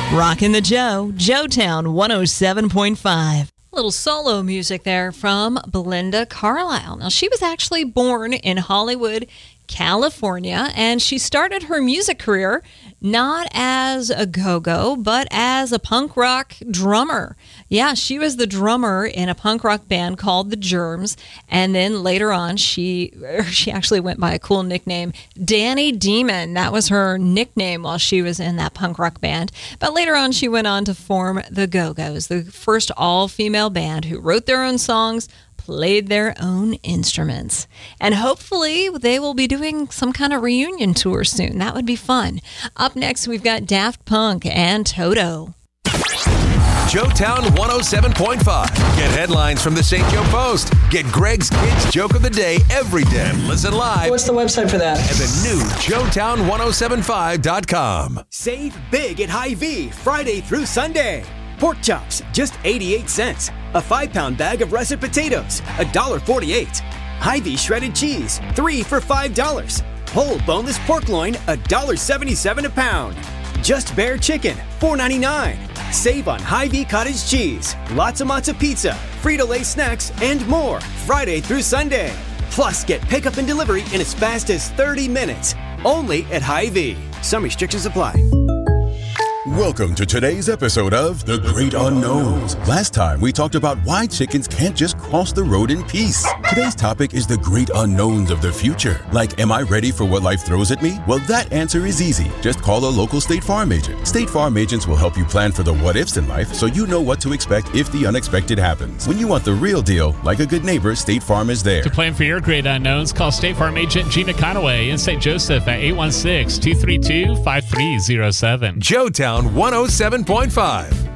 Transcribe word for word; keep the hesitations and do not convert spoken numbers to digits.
Rockin' the Joe, Joetown one oh seven point five. A little solo music there from Belinda Carlisle. Now, she was actually born in Hollywood, California, and she started her music career not as a go-go, but as a punk rock drummer. Yeah, she was the drummer in a punk rock band called The Germs, and then later on, she she actually went by a cool nickname, Danny Demon. That was her nickname while she was in that punk rock band. But later on, she went on to form The Go-Go's, the first all-female band who wrote their own songs, played their own instruments. And hopefully they will be doing some kind of reunion tour soon. That would be fun. Up next, we've got Daft Punk and Toto. Joetown one oh seven point five. Get headlines from the Saint Joe Post. Get Greg's Kids Joke of the Day every day. Listen live. What's the website for that? And the new Joetown ten seventy-five dot com. Save big at Hy-Vee Friday through Sunday. Pork chops, just eighty-eight cents. A five-pound bag of russet potatoes, one dollar forty-eight. Hy-Vee shredded cheese, three for five dollars. Whole boneless pork loin, one dollar seventy-seven a pound. Just Bear chicken, four ninety-nine. Save on Hy-Vee cottage cheese, lots of matzo pizza, Frito-Lay snacks, and more Friday through Sunday. Plus, get pickup and delivery in as fast as thirty minutes. Only at Hy-Vee. Some restrictions apply. Welcome to today's episode of The Great Unknowns. Last time we talked about why chickens can't just cross the road in peace. Today's topic is the great unknowns of the future. Like, am I ready for what life throws at me? Well, that answer is easy. Just call a local State Farm agent. State Farm agents will help you plan for the what-ifs in life so you know what to expect if the unexpected happens. When you want the real deal, like a good neighbor, State Farm is there. To plan for your great unknowns, call State Farm agent Gina Conaway in Saint Joseph at eight one six, two three two, five three zero seven. Joetown one oh seven point five.